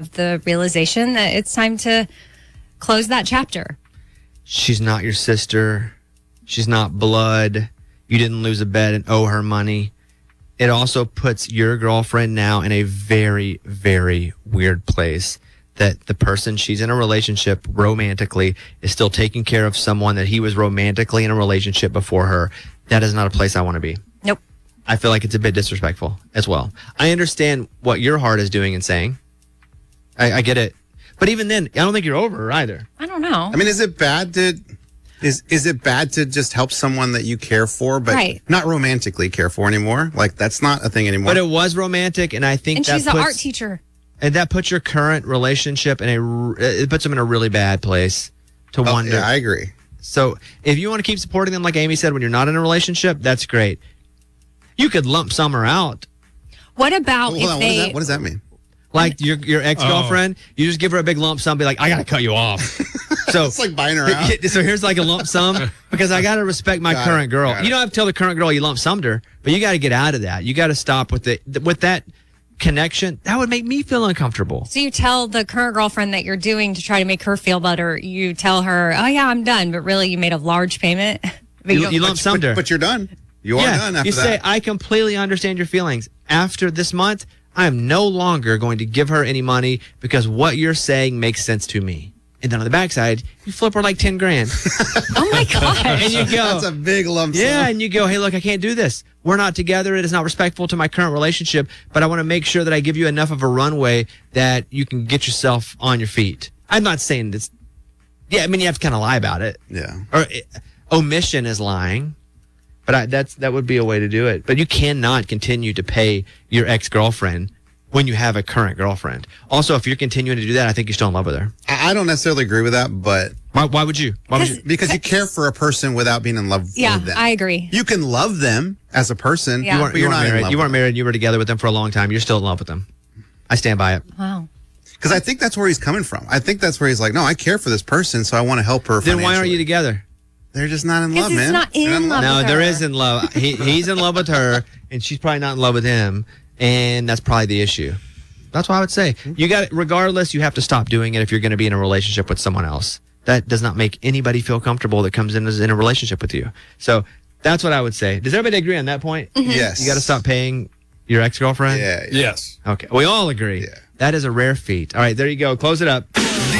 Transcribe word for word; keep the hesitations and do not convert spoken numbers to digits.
have the realization that it's time to close that chapter. She's not your sister. She's not blood. You didn't lose a bet and owe her money. It also puts your girlfriend now in a very, very weird place that the person she's in a relationship romantically is still taking care of someone that he was romantically in a relationship before her. That is not a place I want to be. Nope. I feel like it's a bit disrespectful as well. I understand what your heart is doing and saying. I, I get it. But even then, I don't think you're over her either. I don't know. I mean, is it bad to... Is is it bad to just help someone that you care for, but right. not romantically care for anymore? Like, that's not a thing anymore. But it was romantic, and I think and that she's puts, an art teacher. And that puts your current relationship in a... It puts them in a really bad place to oh, wonder. Yeah, I agree. So if you want to keep supporting them, like Amy said, when you're not in a relationship, that's great. You could lump summer out. What about well, if on, they... What, does that, what does that mean? Like your your ex-girlfriend, oh. you just give her a big lump sum, be like, I got to cut you off. So it's like buying her out. So here's like a lump sum because I got to respect my got current it, girl. You don't have to tell the current girl you lump summed her, but you got to get out of that. You got to stop with the with that connection. That would make me feel uncomfortable. So you tell the current girlfriend that you're doing to try to make her feel better. You tell her, oh yeah, I'm done, but really you made a large payment. But you, you, you lump summed her, but you're done. You are yeah, done after you that. say, I completely understand your feelings. After this month, I am no longer going to give her any money because what you're saying makes sense to me. And then on the backside, you flip her like ten grand. Oh my gosh. And you go, that's a big lump sum. Yeah, and you go, hey, look, I can't do this. We're not together. It is not respectful to my current relationship, but I want to make sure that I give you enough of a runway that you can get yourself on your feet. I'm not saying this. Yeah, I mean, you have to kind of lie about it. Yeah. Or uh, omission is lying. But I, that's that would be a way to do it. But you cannot continue to pay your ex-girlfriend when you have a current girlfriend. Also, if you're continuing to do that, I think you're still in love with her. I don't necessarily agree with that, but... Why, why would you? Why would you? Because you care for a person without being in love yeah, with them. I agree. You can love them as a person, yeah. you weren't, but you you're weren't not married. in love You weren't with married. You were together with them for a long time. You're still in love with them. I stand by it. Wow. Because I think that's where he's coming from. I think that's where he's like, no, I care for this person, so I want to help her Then why aren't you together? They're just not in love, he's man. Not in in love no, with there her. is in love. He, he's in love with her, and she's probably not in love with him, and that's probably the issue. That's what I would say. You got, regardless, you have to stop doing it if you're going to be in a relationship with someone else. That does not make anybody feel comfortable that comes in as in a relationship with you. So that's what I would say. Does everybody agree on that point? Mm-hmm. Yes. You got to stop paying your ex-girlfriend? Yeah, yeah. Yes. Okay. We all agree. Yeah. That is a rare feat. All right, there you go. Close it up.